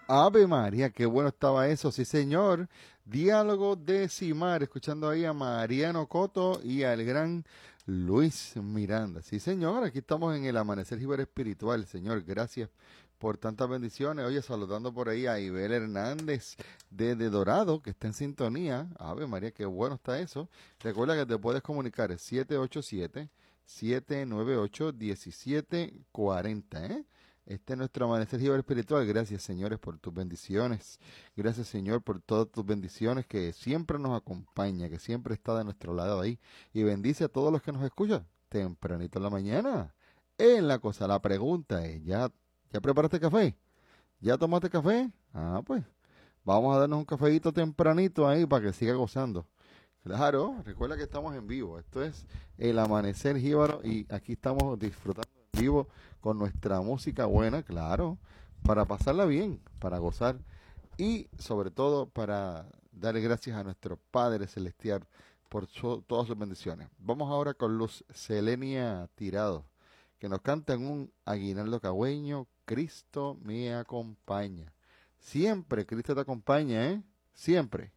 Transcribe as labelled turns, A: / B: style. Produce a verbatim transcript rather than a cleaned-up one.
A: Ave María, qué bueno estaba eso, sí señor. Diálogo decimal, escuchando ahí a Mariano Coto y al gran Luis Miranda. Sí señor, aquí estamos en el Amanecer Jíbaro Espiritual, señor. Gracias por tantas bendiciones. Oye, saludando por ahí a Ibel Hernández desde Dorado, que está en sintonía. Ave María, qué bueno está eso. Recuerda que te puedes comunicar siete ocho siete, siete nueve ocho, uno siete cuatro cero, ¿eh? Este es nuestro amanecer Jíbaro espiritual. Gracias, señores, por tus bendiciones. Gracias, Señor, por todas tus bendiciones que siempre nos acompaña, que siempre está de nuestro lado ahí. Y bendice a todos los que nos escuchan tempranito en la mañana. En la cosa, la pregunta es, ¿ya, ya preparaste café? ¿Ya tomaste café? Ah, pues, vamos a darnos un cafeíto tempranito ahí para que siga gozando. Claro, recuerda que estamos en vivo. Esto es el Amanecer Jíbaro y aquí estamos disfrutando en vivo con nuestra música buena, claro, para pasarla bien, para gozar y sobre todo para darle gracias a nuestro Padre Celestial por su- todas sus bendiciones. Vamos ahora con Luz Selenia Tirado, que nos canta en un aguinaldo cagüeño, Cristo me acompaña. Siempre Cristo te acompaña, ¿eh? Siempre.